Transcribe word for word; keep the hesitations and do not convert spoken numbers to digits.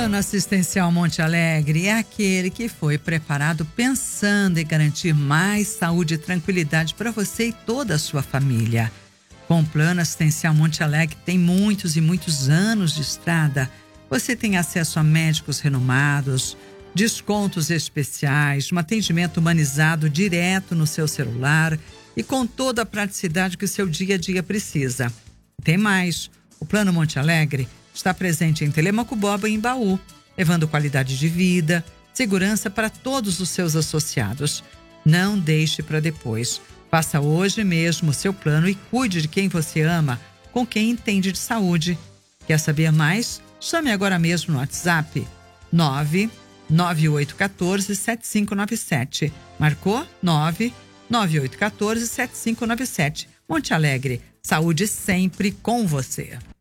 Plano Assistencial Monte Alegre é aquele que foi preparado pensando em garantir mais saúde e tranquilidade para você e toda a sua família. Com o Plano Assistencial Monte Alegre tem muitos e muitos anos de estrada. Você tem acesso a médicos renomados, descontos especiais, um atendimento humanizado direto no seu celular e com toda a praticidade que o seu dia a dia precisa. Tem mais, o Plano Monte Alegre está presente em Telêmaco Borba e em Baú, levando qualidade de vida, segurança para todos os seus associados. Não deixe para depois. Faça hoje mesmo o seu plano e cuide de quem você ama, com quem entende de saúde. Quer saber mais? Chame agora mesmo no WhatsApp nove nove oito um quatro sete cinco nove sete. Marcou? nove nove oito um quatro sete cinco nove sete. Monte Alegre, saúde sempre com você.